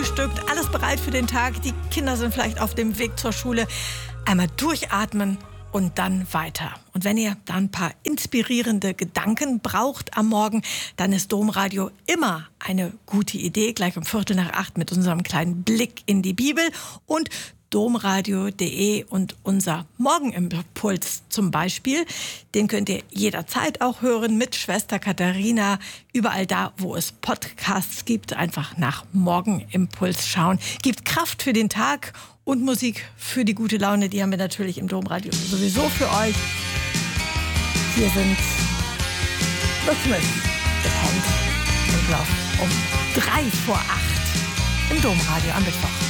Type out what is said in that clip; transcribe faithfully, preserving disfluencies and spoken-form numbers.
gefrühstückt, alles bereit für den Tag. Die Kinder sind vielleicht auf dem Weg zur Schule. Einmal durchatmen und dann weiter. Und wenn ihr da ein paar inspirierende Gedanken braucht am Morgen, dann ist Domradio immer eine gute Idee. Gleich um Viertel nach acht mit unserem kleinen Blick in die Bibel und domradio punkt de und unser Morgenimpuls zum Beispiel. Den könnt ihr jederzeit auch hören mit Schwester Katharina. Überall da, wo es Podcasts gibt, einfach nach Morgenimpuls schauen. Gibt Kraft für den Tag und Musik für die gute Laune. Die haben wir natürlich im Domradio sowieso für euch. Hier sind The Smiths, The Hand und Love um drei vor acht im Domradio am Mittwoch.